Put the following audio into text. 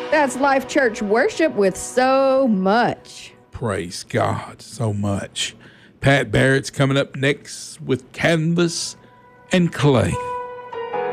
That's Life Church Worship with So Much. Praise God so much. Pat Barrett's coming up next with Canvas and Clay.